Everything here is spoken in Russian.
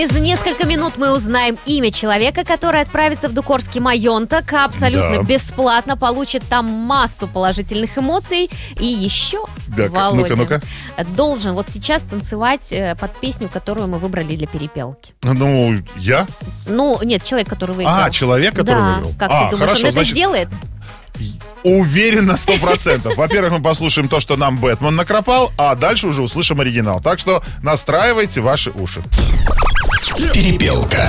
Через несколько минут мы узнаем имя человека, который отправится в Дукорский маёнток абсолютно бесплатно, получит там массу положительных эмоций. И еще Володя Ну-ка. должен вот сейчас танцевать под песню, которую мы выбрали для перепелки. Ну, я? Ну, нет, человек, который выиграл. Человек, который выиграл. Как ты думаешь, хорошо, он это сделает? Уверен на 100%. Во-первых, мы послушаем то, что нам Бэтмен накропал, а дальше уже услышим оригинал. Так что настраивайте ваши уши. Перепелка.